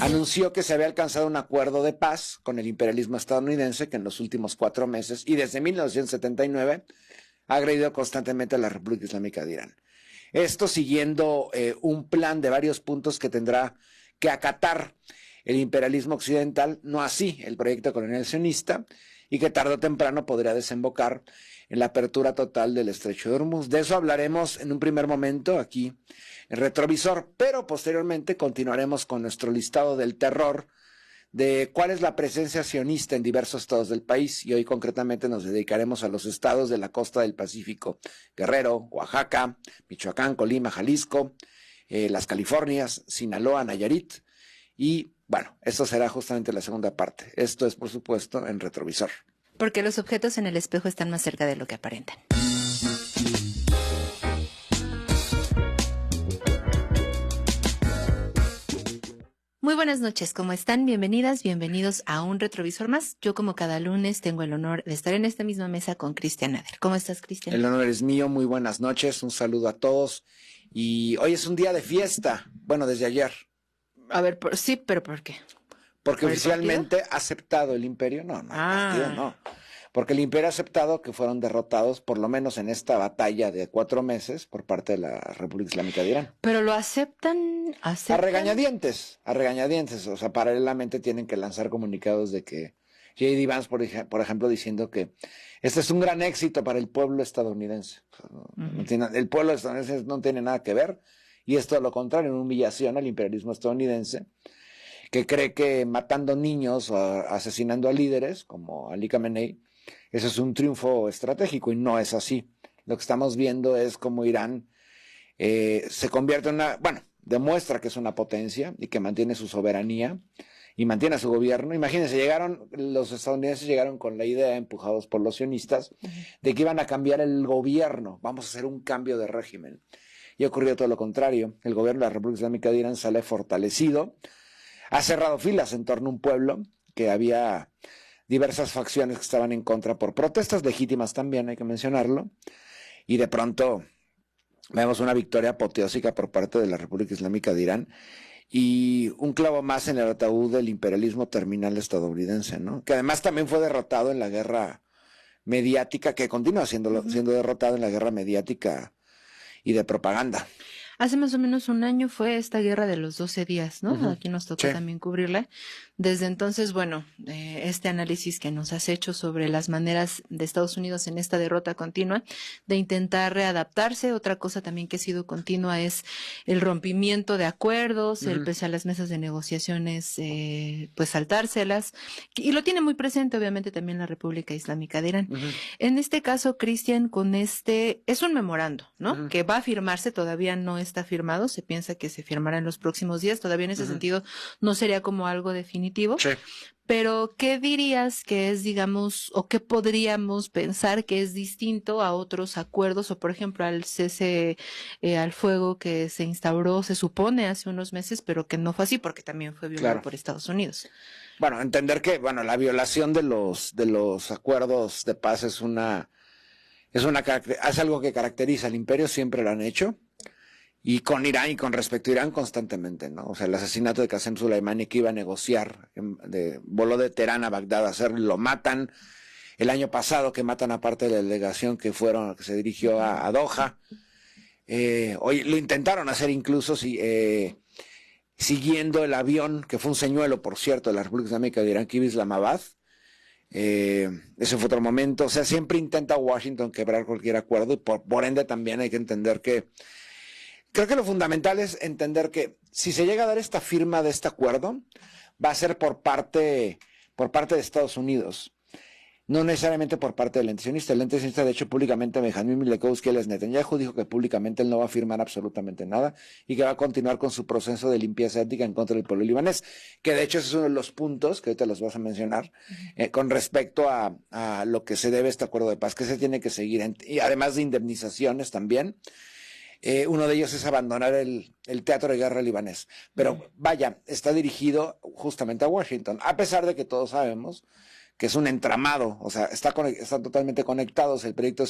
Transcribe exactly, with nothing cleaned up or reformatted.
anunció que se había alcanzado un acuerdo de paz con el imperialismo estadounidense que en los últimos cuatro meses y desde mil novecientos setenta y nueve ha agredido constantemente a la República Islámica de Irán. Esto siguiendo eh, un plan de varios puntos que tendrá que acatar el imperialismo occidental, no así el proyecto colonial sionista, y que tarde o temprano podría desembocar en la apertura total del Estrecho de Hormuz. De eso hablaremos en un primer momento aquí en Retrovisor, pero posteriormente continuaremos con nuestro listado del terror de cuál es la presencia sionista en diversos estados del país, y hoy concretamente nos dedicaremos a los estados de la costa del Pacífico: Guerrero, Oaxaca, Michoacán, Colima, Jalisco, eh, las Californias, Sinaloa, Nayarit, y bueno, esto será justamente la segunda parte. Esto es, por supuesto, en Retrovisor. Porque los objetos en el espejo están más cerca de lo que aparentan. Muy buenas noches, ¿cómo están? Bienvenidas, bienvenidos a un Retrovisor más. Yo, como cada lunes, tengo el honor de estar en esta misma mesa con Cristian Nader. ¿Cómo estás, Cristian? El honor es mío, muy buenas noches, un saludo a todos. Y hoy es un día de fiesta, bueno, desde ayer. A ver, por, sí, pero ¿por qué? Porque ¿Por el oficialmente partido? ha aceptado el imperio, no, no, Ah. el partido no. Porque el imperio ha aceptado que fueron derrotados, por lo menos en esta batalla de cuatro meses, por parte de la República Islámica de Irán. Pero lo aceptan, aceptan. A regañadientes, a regañadientes. O sea, paralelamente tienen que lanzar comunicados de que J D Vance, por, ej por ejemplo, diciendo que este es un gran éxito para el pueblo estadounidense. O sea, no, uh-huh. no tiene, el pueblo estadounidense no tiene nada que ver, y es todo lo contrario, una humillación al imperialismo estadounidense, que cree que matando niños o asesinando a líderes, como Ali Khamenei, eso es un triunfo estratégico, y no es así. Lo que estamos viendo es cómo Irán eh, se convierte en una, bueno, demuestra que es una potencia y que mantiene su soberanía y mantiene a su gobierno. Imagínense, llegaron, los estadounidenses llegaron con la idea, empujados por los sionistas, de que iban a cambiar el gobierno, vamos a hacer un cambio de régimen. Y ocurrió todo lo contrario. El gobierno de la República Islámica de Irán sale fortalecido, ha cerrado filas en torno a un pueblo que había diversas facciones que estaban en contra por protestas legítimas también, hay que mencionarlo, y de pronto vemos una victoria apoteósica por parte de la República Islámica de Irán y un clavo más en el ataúd del imperialismo terminal estadounidense, ¿no? Que además también fue derrotado en la guerra mediática, que continúa siendo, siendo derrotado en la guerra mediática y de propaganda. Hace más o menos un año fue esta guerra de los doce días, ¿no? Uh-huh. Aquí nos tocó sí. también cubrirla. Desde entonces, bueno, eh, este análisis que nos has hecho sobre las maneras de Estados Unidos en esta derrota continua de intentar readaptarse. Otra cosa también que ha sido continua es el rompimiento de acuerdos, uh-huh. el pese a las mesas de negociaciones, eh, pues saltárselas. Y lo tiene muy presente, obviamente, también la República Islámica de Irán. Uh-huh. En este caso, Cristian, con este, es un memorando, ¿no? Uh-huh. Que va a firmarse, todavía no es está firmado, se piensa que se firmará en los próximos días, todavía en ese uh-huh. sentido no sería como algo definitivo, sí. Pero ¿qué dirías que es, digamos, o qué podríamos pensar que es distinto a otros acuerdos, o por ejemplo al cese eh, al fuego que se instauró, se supone, hace unos meses, pero que no fue así porque también fue violado claro. por Estados Unidos? Bueno, entender que, bueno, la violación de los, de los acuerdos de paz es una, es una, es algo que caracteriza al imperio, siempre lo han hecho. Y con Irán y con respecto a Irán constantemente, ¿no? O sea, el asesinato de Qasem Soleimani, que iba a negociar, de, voló de Teherán a Bagdad a hacer, lo matan. El año pasado que matan a parte de la delegación que fueron, que se dirigió a, a Doha. Eh, hoy lo intentaron hacer incluso si, eh, siguiendo el avión, que fue un señuelo, por cierto, de la República Islámica de Irán, que iba a Islamabad. Eh, ese fue otro momento. O sea, siempre intenta Washington quebrar cualquier acuerdo, y por, por ende también hay que entender que creo que lo fundamental es entender que si se llega a dar esta firma de este acuerdo, va a ser por parte, por parte de Estados Unidos, no necesariamente por parte del ente sionista. El ente sionista, de hecho, públicamente, Benjamin Milekowski, el Netanyahu, dijo que públicamente él no va a firmar absolutamente nada y que va a continuar con su proceso de limpieza étnica en contra del pueblo libanés, que de hecho es uno de los puntos que ahorita los vas a mencionar, eh, con respecto a, a lo que se debe a este acuerdo de paz, que se tiene que seguir, en, y además de indemnizaciones también. Eh, uno de ellos es abandonar el, el teatro de guerra libanés. Pero vaya, está dirigido justamente a Washington, a pesar de que todos sabemos que es un entramado, o sea, está, están totalmente conectados el proyecto